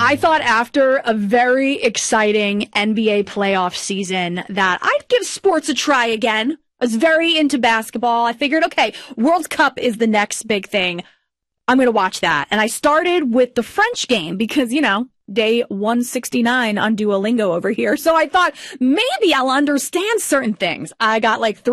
I thought after a very exciting NBA playoff season that I'd give sports a try again. I was very into basketball. I figured, okay, World Cup is the next big thing. I'm going to watch that. And I started with the French game because, day 169 on Duolingo over here. So I thought maybe I'll understand certain things. I got like